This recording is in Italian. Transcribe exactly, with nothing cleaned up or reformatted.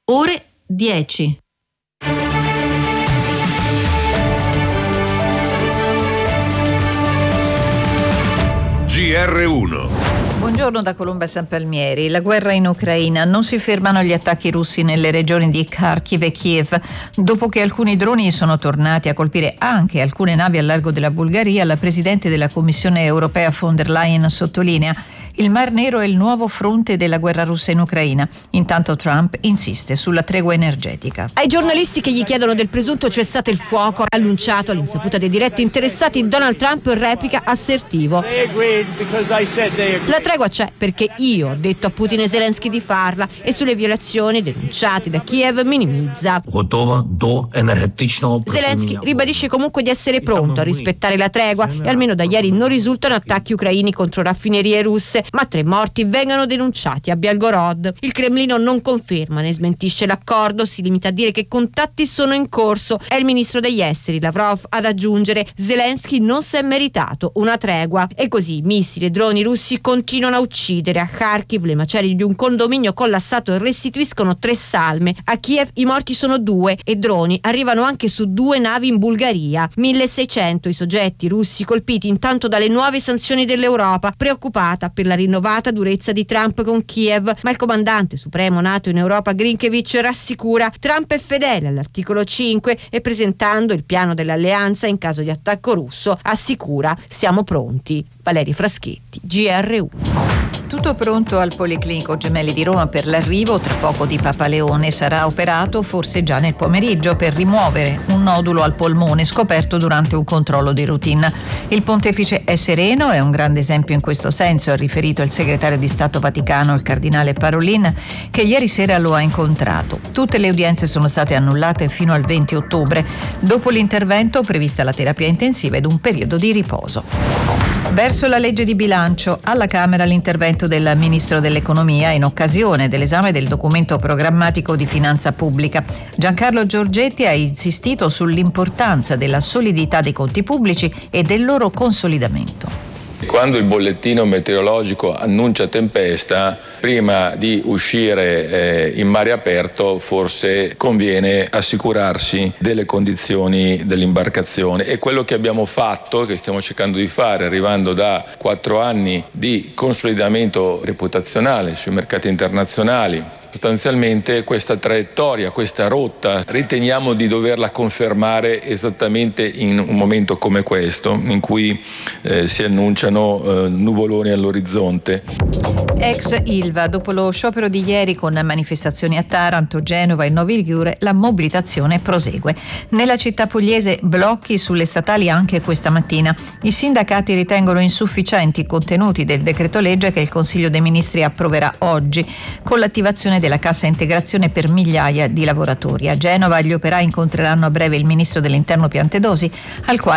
ore dieci. G R uno. Buongiorno da Colomba San Palmieri. La guerra in Ucraina. Non si fermano gli attacchi russi nelle regioni di Kharkiv e Kiev. Dopo che alcuni droni sono tornati a colpire anche alcune navi al largo della Bulgaria, la Presidente della Commissione europea von der Leyen sottolinea: il Mar Nero è il nuovo fronte della guerra russa in Ucraina. Intanto Trump insiste sulla tregua energetica. Ai giornalisti che gli chiedono del presunto cessate il fuoco, ha annunciato all'insaputa dei diretti interessati Donald Trump replica assertivo. La tregua c'è perché io ho detto a Putin e Zelensky di farla, e sulle violazioni denunciate da Kiev minimizza. Zelensky ribadisce comunque di essere pronto a rispettare la tregua e almeno da ieri non risultano attacchi ucraini contro raffinerie russe, ma tre morti vengono denunciati a Belgorod. Il Cremlino non conferma né smentisce l'accordo, si limita a dire che contatti sono in corso. È il ministro degli esteri Lavrov ad aggiungere: Zelensky non si è meritato una tregua. E così missili e droni russi continuano a uccidere. A Kharkiv le macerie di un condominio collassato restituiscono tre salme. A Kiev i morti sono due e droni arrivano anche su due navi in Bulgaria. milleseicento i soggetti russi colpiti intanto dalle nuove sanzioni dell'Europa, preoccupata per la rinnovata durezza di Trump con Kiev, ma il comandante supremo NATO in Europa Grinkevic rassicura: Trump è fedele all'articolo cinque e, presentando il piano dell'alleanza in caso di attacco russo, assicura: siamo pronti. Valeria Fraschetti, G R uno. Tutto pronto al Policlinico Gemelli di Roma per l'arrivo tra poco di Papa Leone. Sarà operato forse già nel pomeriggio per rimuovere un nodulo al polmone scoperto durante un controllo di routine. Il pontefice è sereno, è un grande esempio in questo senso, ha riferito il segretario di Stato Vaticano, il cardinale Parolin, che ieri sera lo ha incontrato. Tutte le udienze sono state annullate fino al venti ottobre. Dopo l'intervento prevista la terapia intensiva ed un periodo di riposo. Verso la legge di bilancio, alla Camera l'intervento del Ministro dell'Economia in occasione dell'esame del documento programmatico di finanza pubblica. Giancarlo Giorgetti ha insistito sull'importanza della solidità dei conti pubblici e del loro consolidamento. Quando il bollettino meteorologico annuncia tempesta, prima di uscire eh, in mare aperto forse conviene assicurarsi delle condizioni dell'imbarcazione. E quello che abbiamo fatto, che stiamo cercando di fare, arrivando da quattro anni di consolidamento reputazionale sui mercati internazionali, sostanzialmente questa traiettoria, questa rotta, riteniamo di doverla confermare esattamente in un momento come questo, in cui eh, si annunciano eh, nuvoloni all'orizzonte. Ex Ilva, dopo lo sciopero di ieri con manifestazioni a Taranto, Genova e Novi Ligure, la mobilitazione prosegue. Nella città pugliese blocchi sulle statali anche questa mattina. I sindacati ritengono insufficienti i contenuti del decreto legge che il Consiglio dei Ministri approverà oggi, con l'attivazione della cassa integrazione per migliaia di lavoratori. A Genova gli operai incontreranno a breve il ministro dell'Interno Piantedosi, al quale